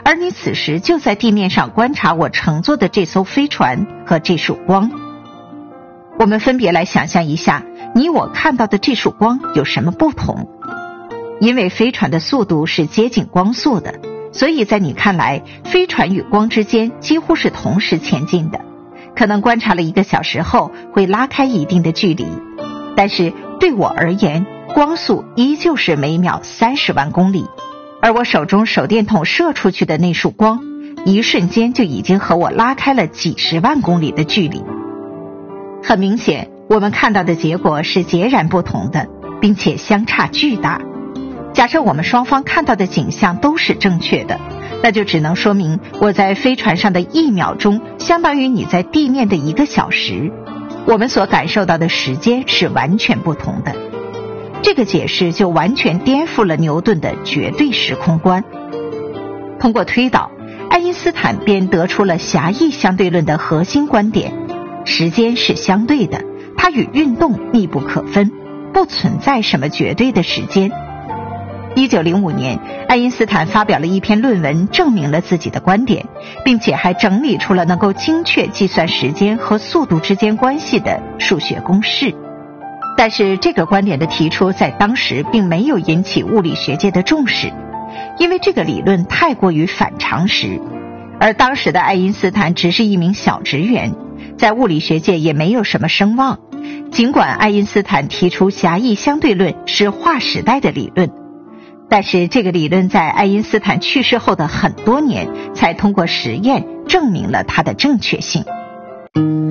而你此时就在地面上观察我乘坐的这艘飞船和这束光。我们分别来想象一下，你我看到的这束光有什么不同？因为飞船的速度是接近光速的，所以在你看来，飞船与光之间几乎是同时前进的，可能观察了1个小时后会拉开一定的距离。但是对我而言，光速依旧是每秒30万公里，而我手中手电筒射出去的那束光，一瞬间就已经和我拉开了几十万公里的距离。很明显，我们看到的结果是截然不同的，并且相差巨大。假设我们双方看到的景象都是正确的，那就只能说明我在飞船上的1秒钟相当于你在地面的1个小时，我们所感受到的时间是完全不同的。这个解释就完全颠覆了牛顿的绝对时空观。通过推导，爱因斯坦便得出了狭义相对论的核心观点：时间是相对的，它与运动密不可分，不存在什么绝对的时间。1905年，爱因斯坦发表了一篇论文，证明了自己的观点，并且还整理出了能够精确计算时间和速度之间关系的数学公式。但是这个观点的提出在当时并没有引起物理学界的重视，因为这个理论太过于反常识，而当时的爱因斯坦只是一名小职员，在物理学界也没有什么声望。尽管爱因斯坦提出狭义相对论是划时代的理论，但是这个理论在爱因斯坦去世后的很多年才通过实验证明了它的正确性。